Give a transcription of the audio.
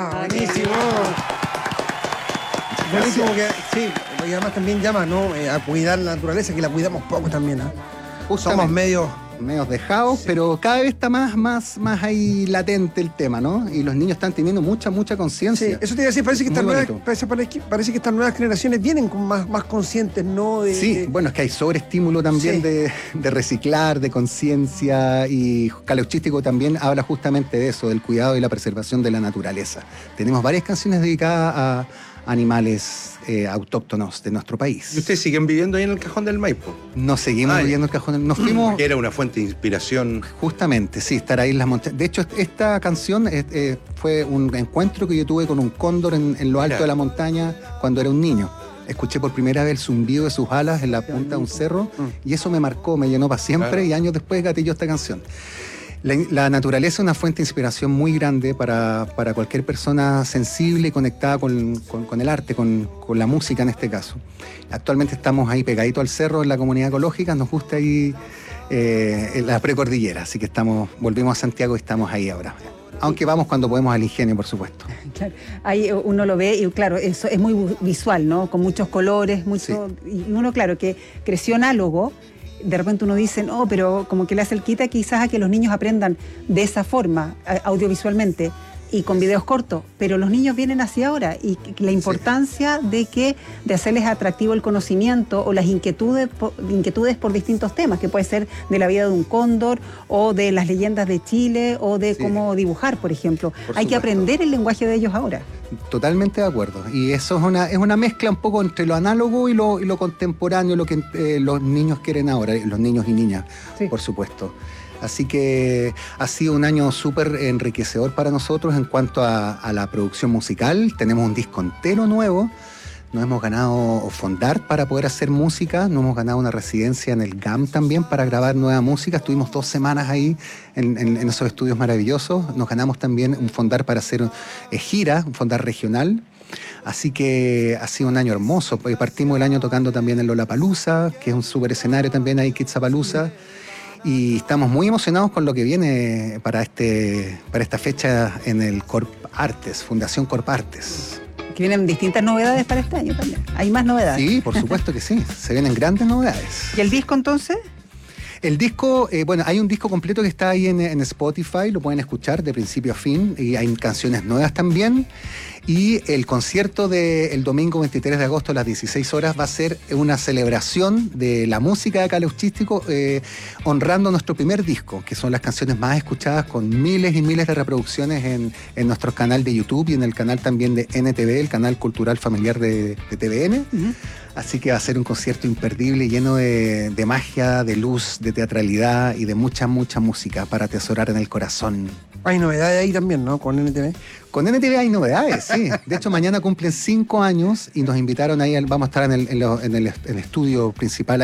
Ah, buenísimo. Buenísimo que, sí, porque además también llama, ¿no? A cuidar la naturaleza, que la cuidamos poco también, ¿eh? Somos medios dejados, sí. Pero cada vez está más ahí latente el tema, ¿no? Y los niños están teniendo mucha conciencia. Sí, eso te iba a decir, parece que estas nuevas generaciones vienen con más conscientes, ¿no? Bueno, es que hay sobreestímulo también, sí. de reciclar, de conciencia, y Caleuchístico también habla justamente de eso, del cuidado y la preservación de la naturaleza. Tenemos varias canciones dedicadas a animales autóctonos de nuestro país. ¿Y ustedes siguen viviendo ahí en el Cajón del Maipo? Nos seguimos viviendo en el Cajón del Maipo. Nos fuimos... Que era una fuente de inspiración. Justamente, sí, estar ahí en las montañas. De hecho, esta canción fue un encuentro que yo tuve con un cóndor en lo alto de la montaña cuando era un niño. Escuché por primera vez el zumbido de sus alas en la punta de un cerro y eso me marcó, me llenó para siempre, claro. Y años después gatilló esta canción. La naturaleza es una fuente de inspiración muy grande para cualquier persona sensible y conectada con el arte, con la música en este caso. Actualmente estamos ahí pegaditos al cerro en la comunidad ecológica, nos gusta ahí en la precordillera, así que volvimos a Santiago y estamos ahí ahora. Aunque vamos cuando podemos al Ingenio, por supuesto. Claro, ahí uno lo ve y claro, eso es muy visual, ¿no? Con muchos colores, Sí. Y uno, claro, que creció análogo. De repente uno dice, no, pero como que le hace el quita quizás a que los niños aprendan de esa forma, audiovisualmente y con videos cortos, pero los niños vienen hacia ahora y la importancia de hacerles atractivo el conocimiento o las inquietudes por distintos temas, que puede ser de la vida de un cóndor o de las leyendas de Chile o de cómo dibujar, por ejemplo. Hay que aprender el lenguaje de ellos ahora. Totalmente de acuerdo. Y eso es una mezcla un poco entre lo análogo y lo contemporáneo, lo que los niños quieren ahora, los niños y niñas, por supuesto. Así que ha sido un año súper enriquecedor para nosotros en cuanto a la producción musical. Tenemos un disco entero nuevo. Nos hemos ganado Fondart para poder hacer música. Nos hemos ganado una residencia en el GAM también para grabar nueva música. Estuvimos 2 semanas ahí en esos estudios maravillosos. Nos ganamos también un Fondart para hacer gira, un Fondart regional. Así que ha sido un año hermoso. Partimos el año tocando también en Lollapalooza, que es un súper escenario también ahí, Kidzapalooza. Y estamos muy emocionados con lo que viene para esta fecha en el Corp Artes, Fundación Corp Artes. Que vienen distintas novedades para este año también. ¿Hay más novedades? Sí, por supuesto que sí. Se vienen grandes novedades. ¿Y el disco entonces? El disco, hay un disco completo que está ahí en Spotify, lo pueden escuchar de principio a fin, y hay canciones nuevas también. Y el concierto del domingo 23 de agosto a las 16 horas va a ser una celebración de la música de Caleuchístico, honrando nuestro primer disco, que son las canciones más escuchadas con miles y miles de reproducciones en nuestro canal de YouTube y en el canal también de NTV, el canal cultural familiar de TVN. Uh-huh. Así que va a ser un concierto imperdible, lleno de magia, de luz, de teatralidad y de mucha música para atesorar en el corazón. Hay novedades ahí también, ¿no? Con NTV. Con NTV hay novedades, sí. De hecho, mañana cumplen 5 años y nos invitaron ahí, vamos a estar en el estudio principal